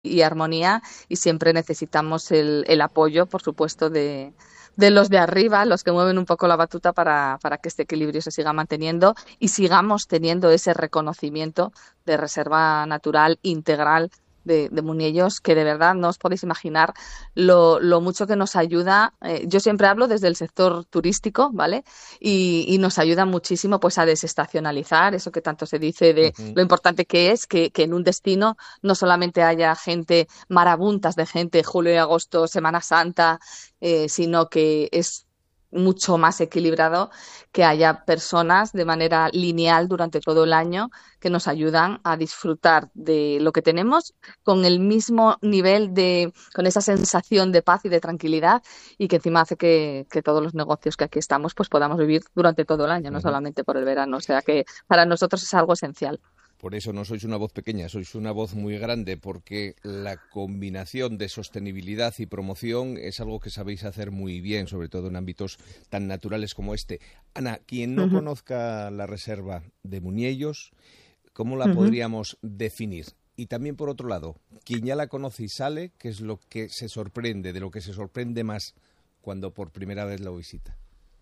y armonía, y siempre necesitamos el apoyo, por supuesto, de los de arriba, los que mueven un poco la batuta para que este equilibrio se siga manteniendo y sigamos teniendo ese reconocimiento de reserva natural integral de Muniellos, que de verdad no os podéis imaginar lo mucho que nos ayuda. Yo siempre hablo desde el sector turístico, ¿vale? Y nos ayuda muchísimo pues a desestacionalizar, eso que tanto se dice de Ujú. lo importante que es que en un destino no solamente haya gente, marabuntas de gente, julio y agosto, Semana Santa, sino que es mucho más equilibrado, que haya personas de manera lineal durante todo el año que nos ayudan a disfrutar de lo que tenemos con el mismo nivel con esa sensación de paz y de tranquilidad, y que encima hace que todos los negocios que aquí estamos pues podamos vivir durante todo el año, no Ujú. solamente por el verano. O sea que para nosotros es algo esencial. Por eso no sois una voz pequeña, sois una voz muy grande, porque la combinación de sostenibilidad y promoción es algo que sabéis hacer muy bien, sobre todo en ámbitos tan naturales como este. Ana, quien no Ujú, conozca la reserva de Muniellos, ¿cómo la ujú. podríamos definir? Y también, por otro lado, quien ya la conoce y sale, ¿qué es lo que se sorprende, de lo que se sorprende más cuando por primera vez la visita?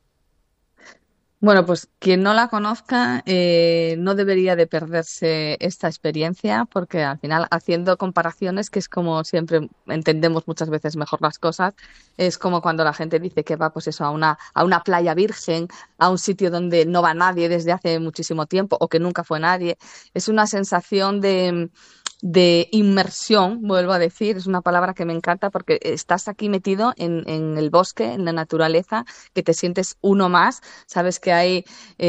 Bueno, pues quien no la conozca no debería de perderse esta experiencia, porque al final, haciendo comparaciones, que es como siempre entendemos muchas veces mejor las cosas, es como cuando la gente dice que va pues eso a una playa virgen, a un sitio donde no va nadie desde hace muchísimo tiempo o que nunca fue nadie. Es una sensación de inmersión, vuelvo a decir, es una palabra que me encanta, porque estás aquí metido en el bosque, en la naturaleza, que te sientes uno más. Sabes que hay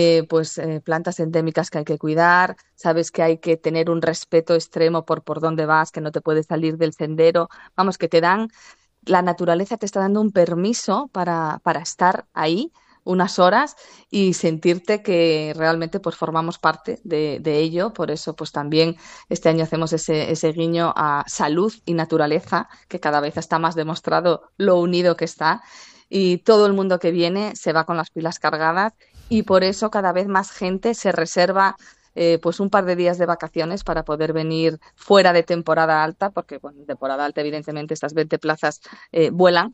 plantas endémicas que hay que cuidar, sabes que hay que tener un respeto extremo por dónde vas, que no te puedes salir del sendero. Vamos, que te dan, la naturaleza te está dando un permiso para estar ahí unas horas y sentirte que realmente pues formamos parte de ello. Por eso pues también este año hacemos ese guiño a salud y naturaleza, que cada vez está más demostrado lo unido que está, y todo el mundo que viene se va con las pilas cargadas, y por eso cada vez más gente se reserva pues un par de días de vacaciones para poder venir fuera de temporada alta, porque bueno, en temporada alta evidentemente estas 20 plazas vuelan,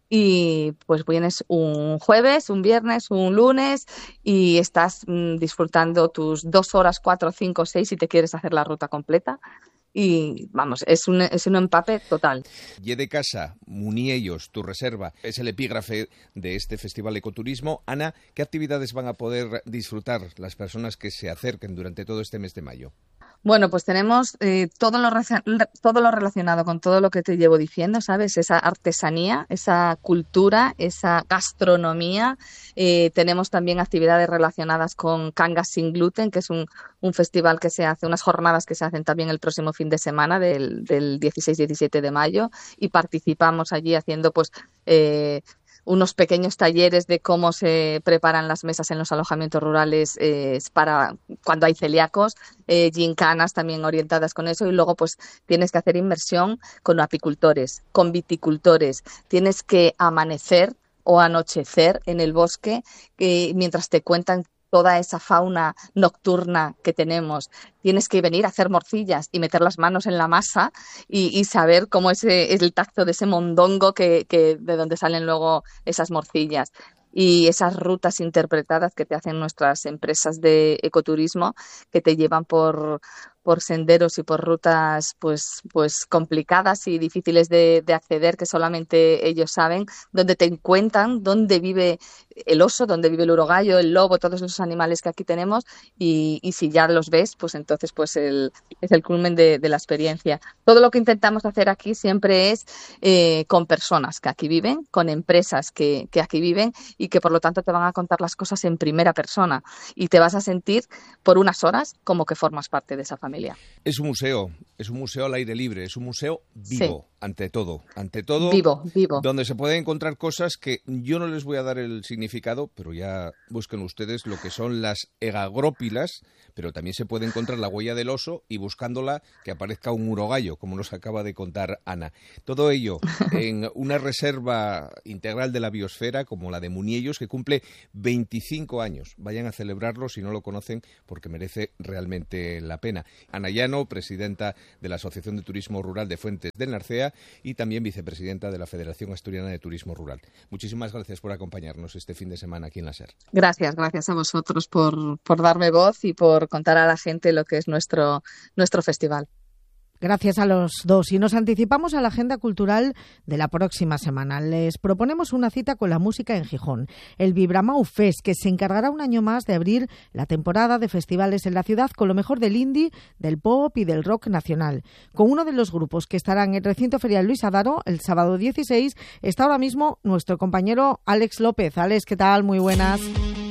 y pues vienes un jueves, un viernes, un lunes, y estás disfrutando tus 2 horas, 4, 5, 6 si te quieres hacer la ruta completa. Y vamos, es un empape total. Ye de casa, Muniellos, tu reserva, es el epígrafe de este Festival de Ecoturismo. Ana, ¿qué actividades van a poder disfrutar las personas que se acerquen durante todo este mes de mayo? Bueno, pues tenemos todo lo relacionado con todo lo que te llevo diciendo, ¿sabes? Esa artesanía, esa cultura, esa gastronomía. Tenemos también actividades relacionadas con Cangas sin gluten, que es un festival que se hace, unas jornadas que se hacen también el próximo fin de semana del 16-17 de mayo, y participamos allí haciendo pues unos pequeños talleres de cómo se preparan las mesas en los alojamientos rurales para cuando hay celíacos, gincanas también orientadas con eso, y luego pues tienes que hacer inmersión con apicultores, con viticultores, tienes que amanecer o anochecer en el bosque, mientras te cuentan toda esa fauna nocturna que tenemos. Tienes que venir a hacer morcillas y meter las manos en la masa y saber cómo es el tacto de ese mondongo de donde salen luego esas morcillas. Y esas rutas interpretadas que te hacen nuestras empresas de ecoturismo, que te llevan por senderos y por rutas pues complicadas y difíciles de acceder, que solamente ellos saben, donde te cuentan dónde vive el oso, dónde vive el urogallo, el lobo, todos esos animales que aquí tenemos, y si ya los ves, pues entonces pues es el culmen de la experiencia. Todo lo que intentamos hacer aquí siempre es con personas que aquí viven, con empresas que aquí viven, y que por lo tanto te van a contar las cosas en primera persona, y te vas a sentir por unas horas como que formas parte de esa familia. Es un museo al aire libre, es un museo Sí, vivo, ante todo, vivo, vivo. donde se pueden encontrar cosas que yo no les voy a dar el significado, pero ya busquen ustedes lo que son las egagrópilas, pero también se puede encontrar la huella del oso y buscándola que aparezca un urogallo, como nos acaba de contar Ana. Todo ello en una reserva integral de la biosfera como la de Muniellos, que cumple 25 años. Vayan a celebrarlo si no lo conocen, porque merece realmente la pena. Ana Llano, presidenta de la Asociación de Turismo Rural de Fuentes del Narcea y también vicepresidenta de la Federación Asturiana de Turismo Rural. Muchísimas gracias por acompañarnos este fin de semana aquí en la SER. Gracias a vosotros por darme voz y por contar a la gente lo que es nuestro festival. Gracias a los dos. Y nos anticipamos a la agenda cultural de la próxima semana. Les proponemos una cita con la música en Gijón. El Vibramau Fest, que se encargará un año más de abrir la temporada de festivales en la ciudad con lo mejor del indie, del pop y del rock nacional. Con uno de los grupos que estará en el recinto ferial Luis Adaro el sábado 16 está ahora mismo nuestro compañero Alex López. Alex, ¿qué tal? Muy buenas.